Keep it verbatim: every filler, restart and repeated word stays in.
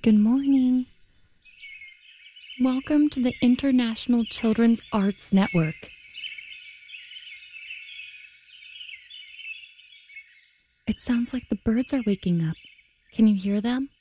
Good morning. Welcome to the International Children's Arts Network. It sounds like the birds are waking up. Can you hear them?